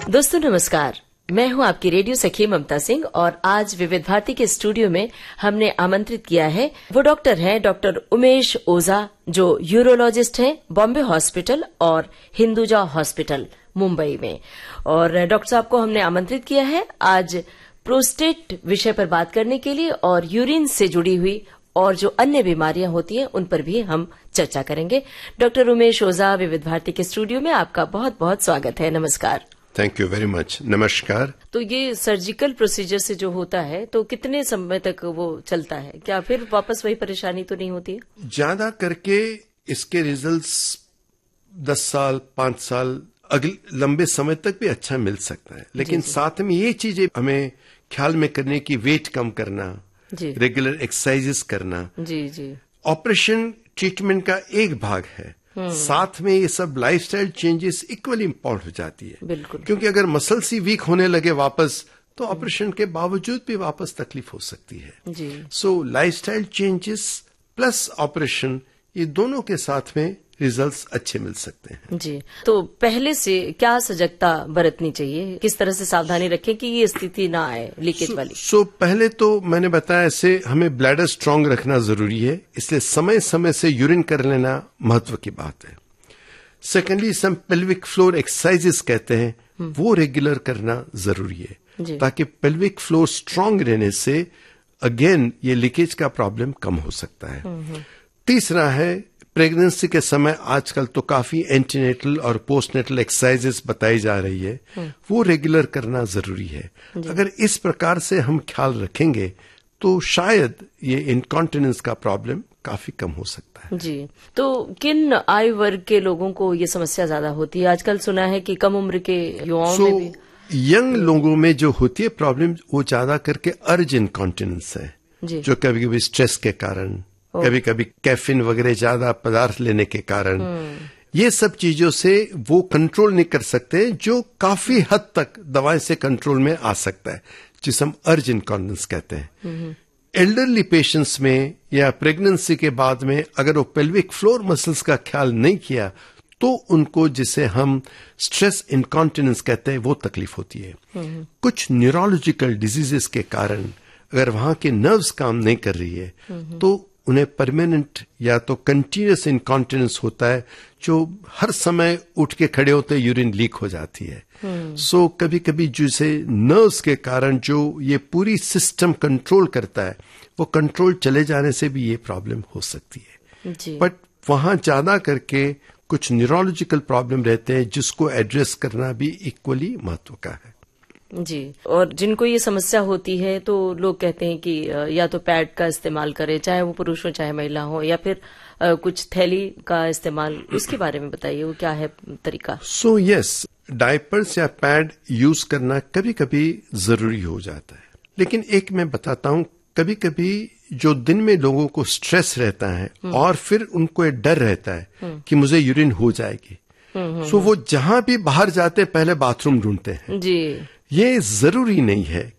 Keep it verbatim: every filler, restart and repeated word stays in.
दोस्तों नमस्कार, मैं हूं आपकी रेडियो सखी ममता सिंह और आज विविध भारती के स्टूडियो में हमने आमंत्रित किया है वो डॉक्टर हैं डॉक्टर उमेश ओझा, जो यूरोलॉजिस्ट हैं बॉम्बे हॉस्पिटल और हिंदुजा हॉस्पिटल मुंबई में। और डॉक्टर साहब को हमने आमंत्रित किया है आज प्रोस्टेट विषय पर बात करने के लिए और यूरिन से जुड़ी हुई और जो अन्य बीमारियां होती हैं उन पर भी हम चर्चा करेंगे। डॉक्टर उमेश ओझा, विविध भारती के स्टूडियो में आपका बहुत बहुत स्वागत है। नमस्कार। Thank you very much. नमस्कार। तो ये सर्जिकल प्रोसीजर से जो होता है तो कितने समय तक वो चलता है? क्या फिर वापस वही परेशानी तो नहीं होती है? ज्यादा करके इसके रिजल्ट्स दस साल पांच साल अगले लंबे समय तक भी अच्छा मिल सकता है, लेकिन जी, साथ में ये चीजें हमें ख्याल में करने की, वेट कम करना, रेगुलर एक्सरसाइजेस करना। जी जी ऑपरेशन ट्रीटमेंट का एक भाग है, साथ में ये सब लाइफस्टाइल चेंजेस इक्वली इम्पोर्टेंट हो जाती है। बिल्कुल। क्योंकि अगर मसल्स ही वीक होने लगे वापस, तो ऑपरेशन के बावजूद भी वापस तकलीफ हो सकती है। जी। सो लाइफस्टाइल चेंजेस प्लस ऑपरेशन, ये दोनों के साथ में रिजल्ट्स अच्छे मिल सकते हैं। जी, तो पहले से क्या सजगता बरतनी चाहिए, किस तरह से सावधानी रखें कि ये स्थिति ना आए लीकेज so, वाली? सो so, पहले तो मैंने बताया ऐसे हमें ब्लैडर स्ट्रांग रखना जरूरी है, इसलिए समय समय से यूरिन कर लेना महत्व की बात है। सेकेंडली सम पेल्विक फ्लोर एक्सरसाइजेस कहते हैं, वो रेगुलर करना जरूरी है ताकि पेल्विक फ्लोर स्ट्रांग रहने से अगेन ये लीकेज का प्रॉब्लम कम हो सकता है। तीसरा है प्रेगनेंसी के समय आजकल तो काफी एंटीनेटल और पोस्टनेटल एक्सरसाइजेस बताई जा रही है, वो रेगुलर करना जरूरी है। अगर इस प्रकार से हम ख्याल रखेंगे तो शायद ये इनकॉन्टिनेंस का प्रॉब्लम काफी कम हो सकता है। जी, तो किन आयु वर्ग के लोगों को ये समस्या ज्यादा होती है? आजकल सुना है कि कम उम्र के युवाओं so, में भी यंग लोगों में जो होती है प्रॉब्लम, वो ज्यादा करके अर्ज इनकॉन्टिनेंस है, जो कभी कभी स्ट्रेस के कारण, कभी कभी कैफीन वगैरह ज्यादा पदार्थ लेने के कारण, ये सब चीजों से वो कंट्रोल नहीं कर सकते, जो काफी हद तक दवाएं से कंट्रोल में आ सकता है, जिसे हम अर्ज इनकॉन्टिनेंस कहते हैं। एल्डरली पेशेंट्स में या प्रेगनेंसी के बाद में अगर वो पेल्विक फ्लोर मसल्स का ख्याल नहीं किया तो उनको, जिसे हम स्ट्रेस इनकॉन्टिनेंस कहते हैं, वो तकलीफ होती है। कुछ न्यूरोलॉजिकल डिजीजेस के कारण अगर वहां के नर्व्स काम नहीं कर रही है तो उन्हें परमानेंट या तो कंटिन्यूअस इनकॉन्टिनेंस होता है, जो हर समय उठ के खड़े होते यूरिन लीक हो जाती है। सो so, कभी कभी जैसे नर्व्स के कारण जो ये पूरी सिस्टम कंट्रोल करता है, वो कंट्रोल चले जाने से भी ये प्रॉब्लम हो सकती है। बट वहां ज्यादा करके कुछ न्यूरोलॉजिकल प्रॉब्लम रहते हैं, जिसको एड्रेस करना भी इक्वली महत्व का है। जी, और जिनको ये समस्या होती है तो लोग कहते हैं कि या तो पैड का इस्तेमाल करें, चाहे वो पुरुष हो चाहे महिला हो, या फिर कुछ थैली का इस्तेमाल, उसके बारे में बताइए, वो क्या है तरीका? सो यस, डायपर्स या पैड यूज करना कभी कभी जरूरी हो जाता है, लेकिन एक मैं बताता हूँ, कभी कभी जो दिन में लोगों को स्ट्रेस रहता है और फिर उनको एक डर रहता है कि मुझे यूरिन हो जाएगी, सो वो जहां भी बाहर जाते पहले बाथरूम ढूंढते हैं। जी, ये जरूरी नहीं है